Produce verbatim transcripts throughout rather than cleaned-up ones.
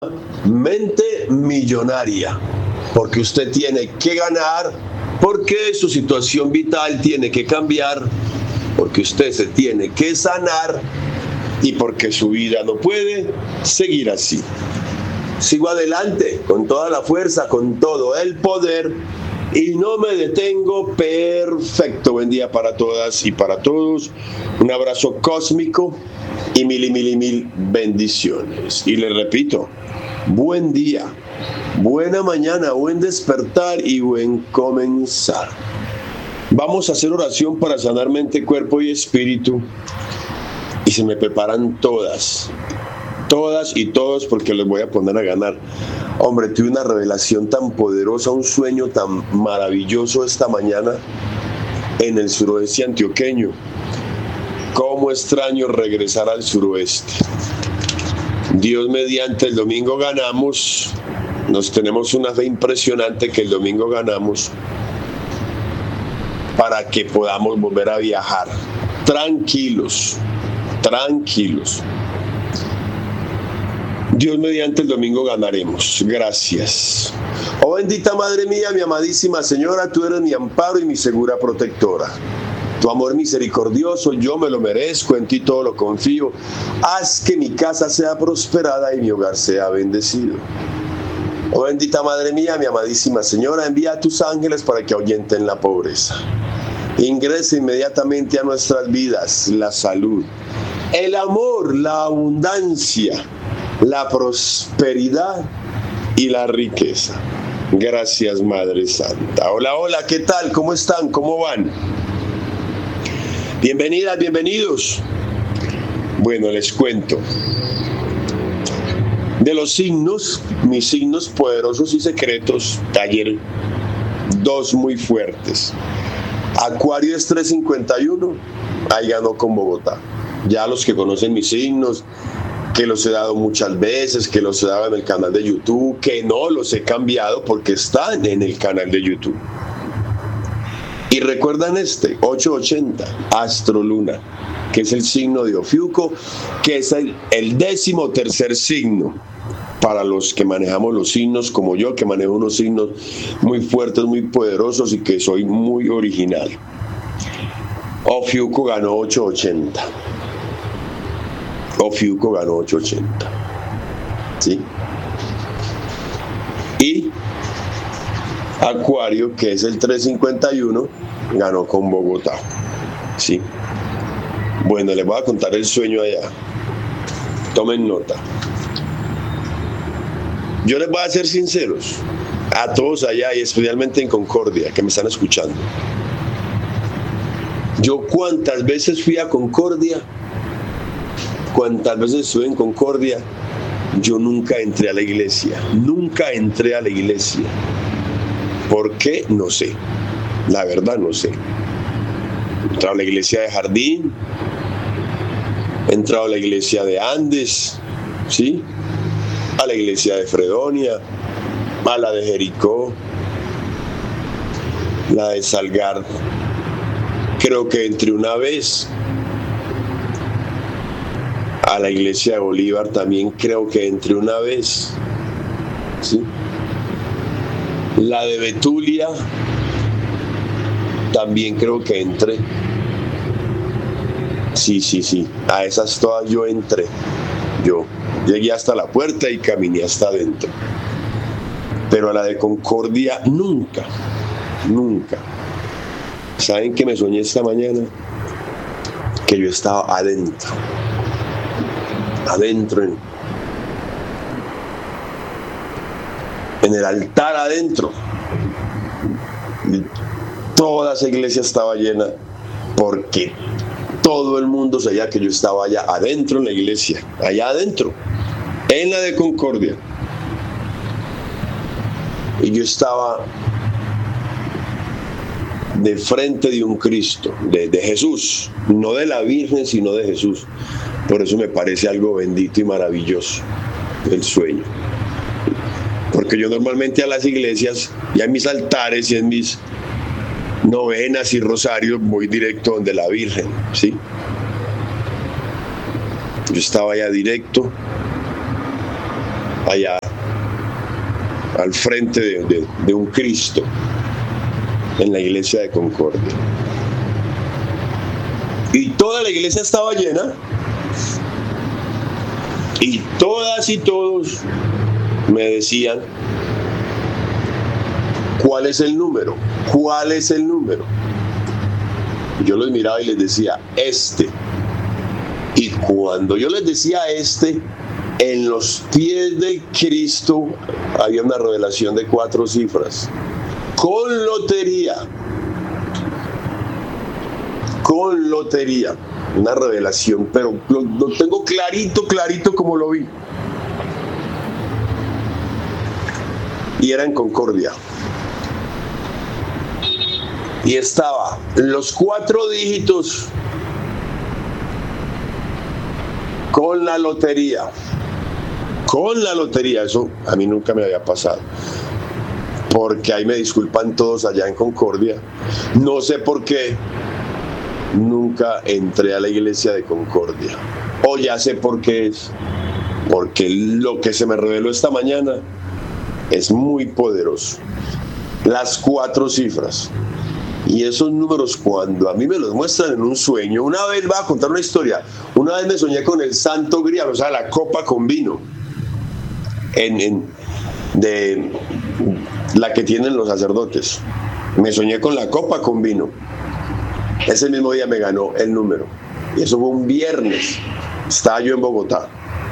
Mente Millonaria, porque usted tiene que ganar, porque su situación vital tiene que cambiar, porque usted se tiene que sanar y porque su vida no puede seguir así. Sigo adelante con toda la fuerza, con todo el poder y no me detengo. Perfecto. Buen día para todas y para todos. Un abrazo cósmico y mil y mil y mil bendiciones. Y les repito, buen día, buena mañana, buen despertar y buen comenzar. Vamos a hacer oración para sanar mente, cuerpo y espíritu. Y se me preparan todas, todas y todos porque los voy a poner a ganar. Hombre, tuve una revelación tan poderosa, un sueño tan maravilloso esta mañana en el suroeste antioqueño. Cómo extraño regresar al suroeste. Dios mediante, el domingo ganamos. Nos tenemos una fe impresionante que el domingo ganamos para que podamos volver a viajar. Tranquilos, tranquilos. Dios mediante, el domingo ganaremos. Gracias. Oh bendita Madre mía, mi amadísima Señora, tú eres mi amparo y mi segura protectora. Tu amor misericordioso, yo me lo merezco, en ti todo lo confío. Haz que mi casa sea prosperada y mi hogar sea bendecido. Oh bendita Madre mía, mi amadísima Señora, envía a tus ángeles para que ahuyenten la pobreza. Ingresa inmediatamente a nuestras vidas la salud, el amor, la abundancia, la prosperidad y la riqueza. Gracias, Madre Santa. Hola, hola, ¿qué tal? ¿Cómo están? ¿Cómo van? Bienvenidas, bienvenidos. Bueno, les cuento. De los signos, mis signos poderosos y secretos, ayer dos muy fuertes. Acuario es trescientos cincuenta y uno, ahí ganó con Bogotá. Ya los que conocen mis signos, que los he dado muchas veces, que los he dado en el canal de YouTube, que no los he cambiado porque están en el canal de YouTube. Y recuerdan este, ochocientos ochenta, Astroluna, que es el signo de Ofiuco, que es el, el décimo tercer signo. Para los que manejamos los signos como yo, que manejo unos signos muy fuertes, muy poderosos y que soy muy original. Ofiuco ganó ochocientos ochenta. Ofiuco ganó ochocientos ochenta. ¿Sí? Y Acuario, que es el trescientos cincuenta y uno, ganó con Bogotá. ¿Sí? Bueno, les voy a contar el sueño allá. Tomen nota. Yo les voy a ser sinceros a todos allá y especialmente en Concordia que me están escuchando. Yo cuántas veces fui a Concordia, cuántas veces estuve en Concordia, yo nunca entré a la iglesia, nunca entré a la iglesia. ¿Por qué? No sé, la verdad no sé. He entrado a la iglesia de Jardín, he entrado a la iglesia de Andes, ¿sí? A la iglesia de Fredonia, a la de Jericó, la de Salgar, creo que entré una vez, a la iglesia de Bolívar también creo que entré una vez, ¿sí? La de Betulia también creo que entré, sí, sí, sí, a esas todas yo entré, yo. Llegué hasta la puerta y caminé hasta adentro. Pero a la de Concordia nunca, nunca. ¿Saben qué me soñé esta mañana? Que yo estaba adentro. Adentro en, en el altar adentro. Y toda esa iglesia estaba llena porque todo el mundo sabía que yo estaba allá adentro en la iglesia, allá adentro, en la de Concordia. Y yo estaba de frente de un Cristo, de, de Jesús, no de la Virgen, sino de Jesús. Por eso me parece algo bendito y maravilloso el sueño. Porque yo normalmente a las iglesias y a mis altares y en mis novenas y rosarios voy directo donde la Virgen, ¿sí? Yo estaba allá directo allá al frente de, de, de un Cristo en la iglesia de Concordia. Y toda la iglesia estaba llena, y todas y todos me decían: ¿cuál es el número? ¿Cuál es el número? Yo los miraba y les decía: este. Y cuando yo les decía este, en los pies de Cristo había una revelación de cuatro cifras. Con lotería. Con lotería. Una revelación, pero lo, lo tengo clarito, clarito como lo vi. Y era en Concordia. Y estaba los cuatro dígitos con la lotería. Con la lotería. Eso a mí nunca me había pasado. Porque ahí me disculpan todos allá en Concordia. No sé por qué nunca entré a la iglesia de Concordia. O ya sé por qué es. Porque lo que se me reveló esta mañana es muy poderoso. Las cuatro cifras. Y esos números, cuando a mí me los muestran en un sueño, una vez, voy a contar una historia, una vez me soñé con el Santo Grial, o sea, la copa con vino, en, en, de la que tienen los sacerdotes. Me soñé con la copa con vino. Ese mismo día me ganó el número. Y eso fue un viernes. Estaba yo en Bogotá.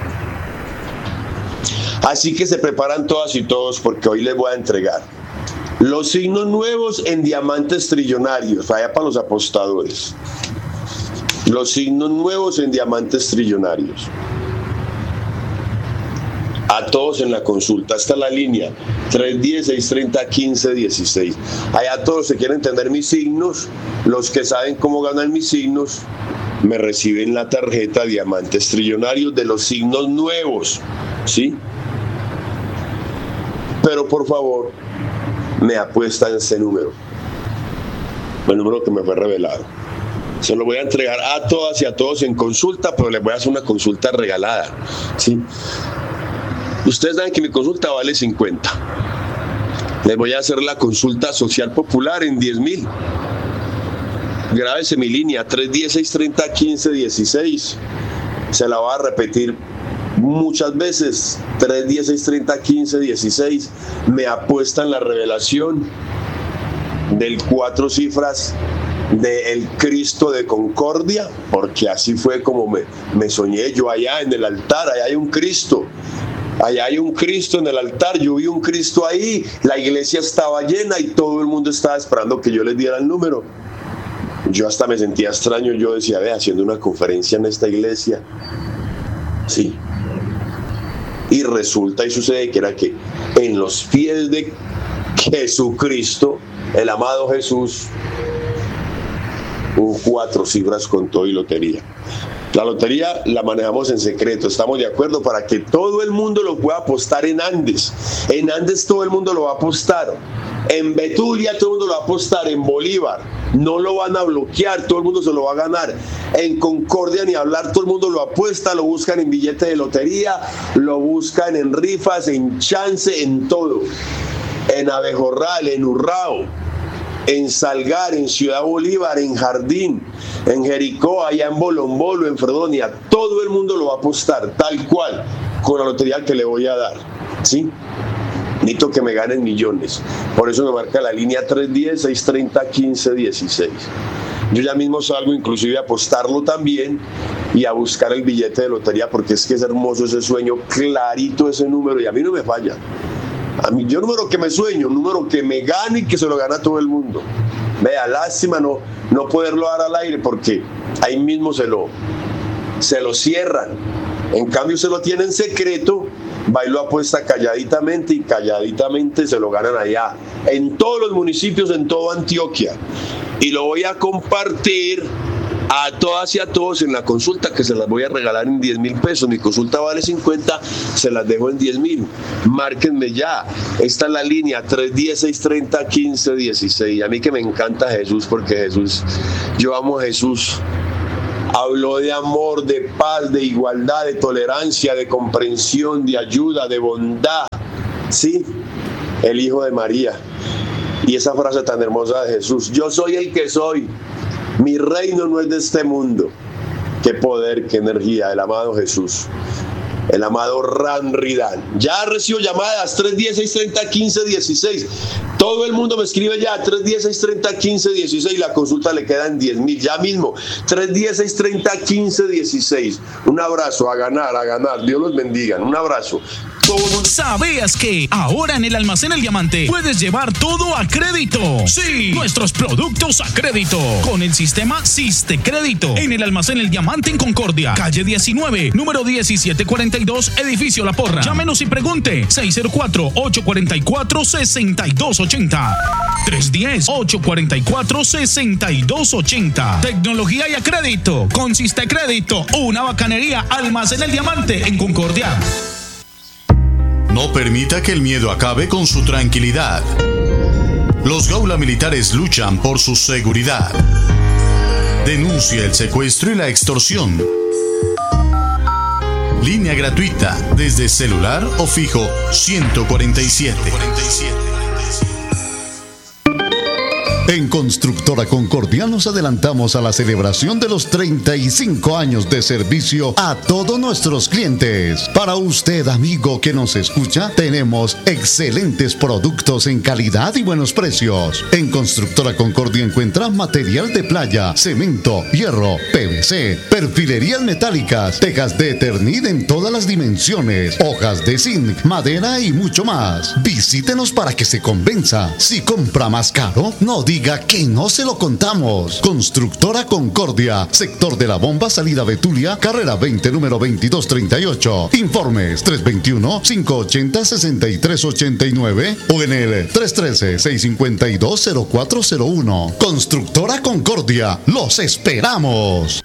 Así que se preparan todas y todos, porque hoy les voy a entregar los signos nuevos en diamantes trillonarios, allá para los apostadores. Los signos nuevos en diamantes trillonarios. A todos en la consulta. Esta es la línea tres diez, seis treinta, quince dieciséis. Allá todos se quieren entender mis signos. Los que saben cómo ganan mis signos me reciben la tarjeta diamantes trillonarios de los signos nuevos, ¿sí? Pero por favor, me apuestan ese número, el número que me fue revelado. Se lo voy a entregar a todas y a todos en consulta, pero les voy a hacer una consulta regalada, ¿sí? Ustedes saben que mi consulta vale cincuenta. Les voy a hacer la consulta social popular en diez mil. Grábese mi línea tres diez, seis treinta, quince dieciséis. Se la voy a repetir muchas veces. tres diez, seis treinta, quince dieciséis. Me apuestan la revelación del cuatro cifras del Cristo de Concordia, porque así fue como me, me soñé yo allá en el altar. Allá hay un Cristo. Allá hay un Cristo en el altar, yo vi un Cristo ahí, la iglesia estaba llena y todo el mundo estaba esperando que yo les diera el número. Yo hasta me sentía extraño, yo decía, ve, haciendo una conferencia en esta iglesia. Sí. Y resulta y sucede que era que en los pies de Jesucristo, el amado Jesús, hubo cuatro cifras con todo y lotería. La lotería la manejamos en secreto, estamos de acuerdo, para que todo el mundo lo pueda apostar en Andes. En Andes todo el mundo lo va a apostar. En Betulia todo el mundo lo va a apostar. En Bolívar no lo van a bloquear, todo el mundo se lo va a ganar. En Concordia ni hablar, todo el mundo lo apuesta, lo buscan en billete de lotería, lo buscan en rifas, en chance, en todo. En Abejorral, en Urrao, en Salgar, en Ciudad Bolívar, en Jardín, en Jericó, allá en Bolombolo, en Fredonia, todo el mundo lo va a apostar, tal cual, con la lotería que le voy a dar, ¿sí? Necesito que me ganen millones, por eso me marca la línea tres diez, seis treinta, quince dieciséis. Yo ya mismo salgo inclusive a apostarlo también y a buscar el billete de lotería, porque es que es hermoso ese sueño, clarito ese número, y a mí no me falla. A mí, yo número que me sueño, un número que me gane y que se lo gana todo el mundo. Vea, lástima no, no poderlo dar al aire, porque ahí mismo se lo, se lo cierran. En cambio se lo tiene en secreto, va y lo apuesta calladitamente, y calladitamente se lo ganan allá, en todos los municipios, en toda Antioquia. Y lo voy a compartir a todas y a todos en la consulta, que se las voy a regalar en diez mil pesos. Mi consulta vale cincuenta, se las dejo en diez mil. Márquenme ya. Esta es la línea tres diez, seis treinta, quince dieciséis. A mí que me encanta Jesús, porque Jesús, yo amo a Jesús. habló de amor, de paz, de igualdad, de tolerancia, de comprensión, de ayuda, de bondad. Sí, el Hijo de María. Y esa frase tan hermosa de Jesús: yo soy el que soy, mi reino no es de este mundo. Qué poder, qué energía, el amado Jesús, el amado Ran Ridan. Ya recibo llamadas, tres diez, seis treinta, quince dieciséis. Todo el mundo me escribe ya, tres diez, seis treinta, quince dieciséis. La consulta le quedan diez mil, ya mismo. tres diez, seis treinta, quince dieciséis. Un abrazo, a ganar, a ganar. Dios los bendiga. Un abrazo. ¿Sabías que ahora en el Almacén El Diamante puedes llevar todo a crédito? Sí, nuestros productos a crédito con el sistema Siste Crédito. En el Almacén El Diamante en Concordia, calle diecinueve, número diecisiete cuarenta y dos, edificio La Porra. Llámenos y pregunte: seis cero cuatro, ocho cuatro cuatro, seis dos ocho cero. tres uno cero, ocho cuatro cuatro, seis dos ocho cero. Tecnología y a crédito con Siste Crédito. Una bacanería. Almacén El Diamante en Concordia. No permita que el miedo acabe con su tranquilidad. Los Gaula Militares luchan por su seguridad. Denuncia el secuestro y la extorsión. Línea gratuita desde celular o fijo ciento cuarenta y siete. En Constructora Concordia nos adelantamos a la celebración de los treinta y cinco años de servicio a todos nuestros clientes. Para usted, amigo que nos escucha, tenemos excelentes productos en calidad y buenos precios. En Constructora Concordia encuentra material de playa, cemento, hierro, P V C, perfilerías metálicas, tejas de Eternit en todas las dimensiones, hojas de zinc, madera y mucho más. Visítenos para que se convenza. Si compra más caro, no diga Diga que no se lo contamos. Constructora Concordia, sector de la Bomba, salida Betulia, carrera veinte, número veintidós treinta y ocho. Informes tres dos uno, cinco ocho cero, seis tres ocho nueve o en el tres uno tres, seis cinco dos, cero cuatro cero uno. Constructora Concordia, los esperamos.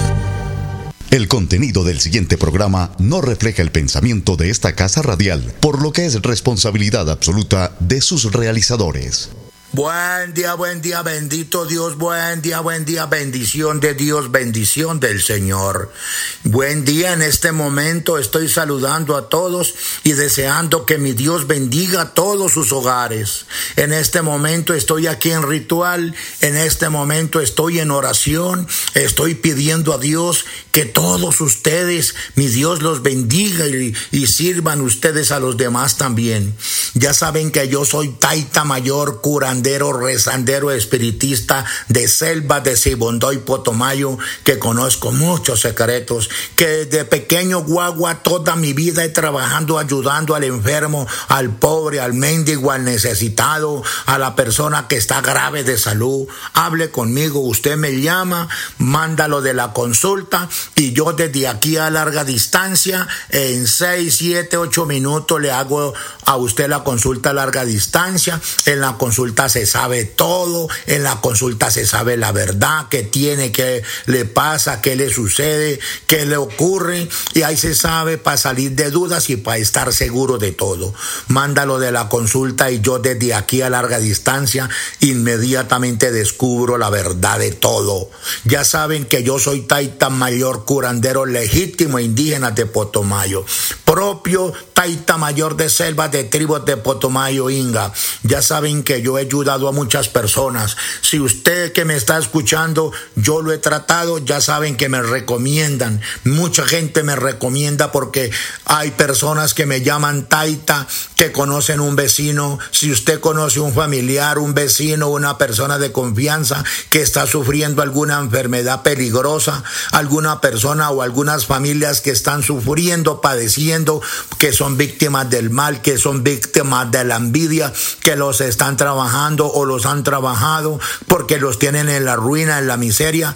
El contenido del siguiente programa no refleja el pensamiento de esta casa radial, por lo que es responsabilidad absoluta de sus realizadores. Buen día, buen día, bendito Dios, buen día, buen día, bendición de Dios, bendición del Señor. Buen día, en este momento estoy saludando a todos y deseando que mi Dios bendiga todos sus hogares. En este momento estoy aquí en ritual, en este momento estoy en oración, estoy pidiendo a Dios que todos ustedes, mi Dios los bendiga y, y sirvan ustedes a los demás también. Ya saben que yo soy taita mayor, curandero, rezandero, espiritista de Selva de Sibondoy, Potomayo, que conozco muchos secretos, que desde pequeño guagua toda mi vida he trabajado ayudando al enfermo, al pobre, al mendigo, al necesitado, a la persona que está grave de salud. Hable conmigo, usted me llama, mándalo de la consulta y yo desde aquí a larga distancia, en seis, siete, ocho minutos le hago a usted la consulta a larga distancia. En la consulta se sabe todo, en la consulta se sabe la verdad, qué tiene, qué le pasa, qué le sucede, qué le ocurre, y ahí se sabe para salir de dudas y para estar seguro de todo. Mándalo de la consulta y yo desde aquí a larga distancia inmediatamente descubro la verdad de todo. Ya saben que yo soy taita mayor, curandero legítimo indígena de Potomayo, propio taita mayor de Selva de tribus de Potomayo Inga. Ya saben que yo he ayudado a muchas personas. Si usted que me está escuchando, yo lo he tratado, ya saben que me recomiendan. Mucha gente me recomienda porque hay personas que me llaman taita, que conocen un vecino. Si usted conoce un familiar, un vecino, una persona de confianza que está sufriendo alguna enfermedad peligrosa, alguna persona o algunas familias que están sufriendo, padeciendo, que son víctimas del mal, que son víctimas de la envidia, que los están trabajando o los han trabajado porque los tienen en la ruina, en la miseria,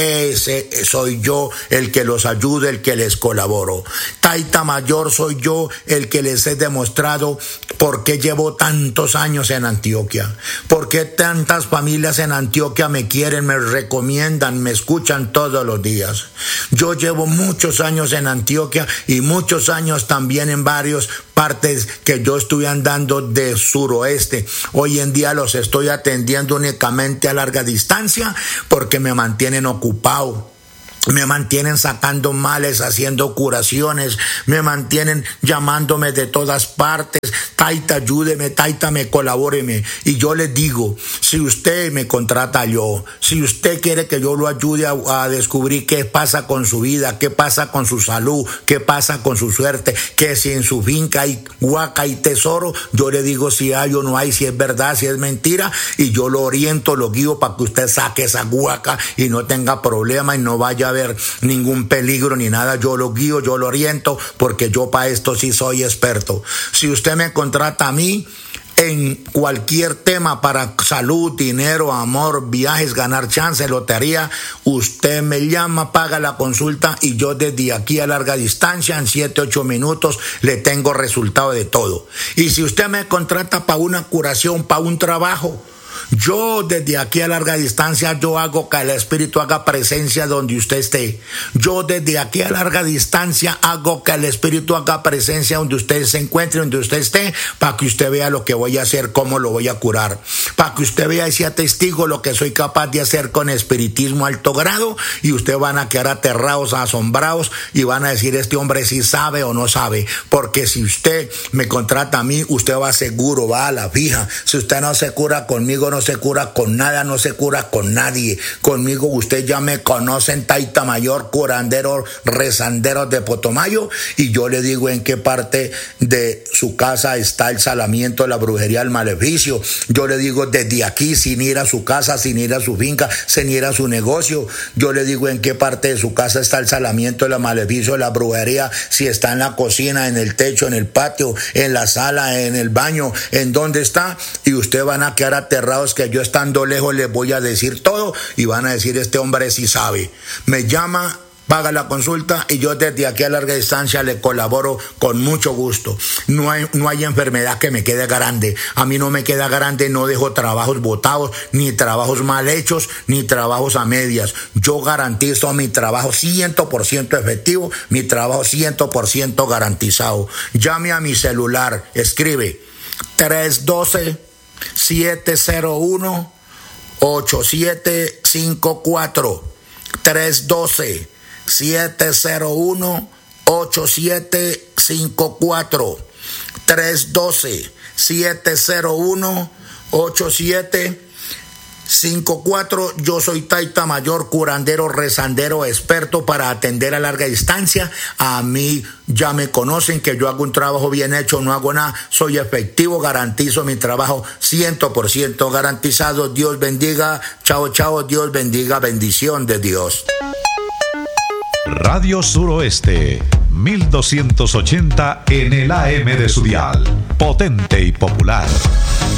ese soy yo el que los ayuda, el que les colaboro. Taita mayor soy yo el que les he demostrado por qué llevo tantos años en Antioquia, por qué tantas familias en Antioquia me quieren, me recomiendan, me escuchan todos los días. Yo llevo muchos años en Antioquia y muchos años también en varios partes que yo estoy andando de suroeste. Hoy en día los estoy atendiendo únicamente a larga distancia porque me mantienen ocupado. me mantienen sacando males, haciendo curaciones, me mantienen llamándome de todas partes. Taita, ayúdeme, Taita, me colabóreme. Y yo les digo, si usted me contrata yo, si usted quiere que yo lo ayude a, a descubrir qué pasa con su vida, qué pasa con su salud, qué pasa con su suerte, que si en su finca hay huaca y tesoro, yo le digo si hay o no hay, si es verdad, si es mentira, y yo lo oriento, lo guío para que usted saque esa huaca y no tenga problema y no vaya a haber ningún peligro ni nada. Yo lo guío, yo lo oriento, porque yo para esto sí soy experto. Si usted me contrata a mí en cualquier tema para salud, dinero, amor, viajes, ganar chance, lotería, usted me llama, paga la consulta y yo desde aquí a larga distancia, en siete, ocho minutos, le tengo resultado de todo. Y si usted me contrata para una curación, para un trabajo, yo desde aquí a larga distancia, yo hago que el Espíritu haga presencia donde usted esté. Yo desde aquí a larga distancia hago que el Espíritu haga presencia donde usted se encuentre, donde usted esté, para que usted vea lo que voy a hacer, cómo lo voy a curar. Para que usted vea y sea testigo lo que soy capaz de hacer con espiritismo alto grado, y usted van a quedar aterrados, asombrados, y van a decir, este hombre sí sabe o no sabe. Porque si usted me contrata a mí, usted va seguro, va a la fija. Si usted no se cura conmigo, no se cura con nada, no se cura con nadie. Conmigo usted ya me conocen, Taita Mayor, curandero, rezandero de Potomayo, y yo le digo en qué parte de su casa está el salamiento, la brujería, el maleficio. Yo le digo desde aquí, sin ir a su casa, sin ir a su finca, sin ir a su negocio. Yo le digo en qué parte de su casa está el salamiento, el maleficio, la brujería, si está en la cocina, en el techo, en el patio, en la sala, en el baño, en dónde está, y ustedes van a quedar aterrados que yo estando lejos les voy a decir todo, y van a decir, este hombre sí sabe. Me llama, paga la consulta, y yo desde aquí a larga distancia le colaboro con mucho gusto. No hay, no hay enfermedad que me quede grande. A mí no me queda grande, no dejo trabajos botados, ni trabajos mal hechos, ni trabajos a medias. Yo garantizo mi trabajo cien por ciento efectivo, mi trabajo cien por ciento garantizado. Llame a mi celular, escribe tres uno dos, siete cero uno, ocho siete cinco cuatro, tres uno dos, siete cero uno, ocho siete cinco cuatro, tres uno dos, siete cero uno, ocho siete cinco cuatro. Yo soy Taita Mayor, curandero, rezandero, experto para atender a larga distancia. A mí ya me conocen que yo hago un trabajo bien hecho, no hago nada, soy efectivo, garantizo mi trabajo cien por ciento garantizado. Dios bendiga, chao, chao, Dios bendiga, bendición de Dios. Radio Suroeste, mil doscientos ochenta en el A M de su dial, potente y popular.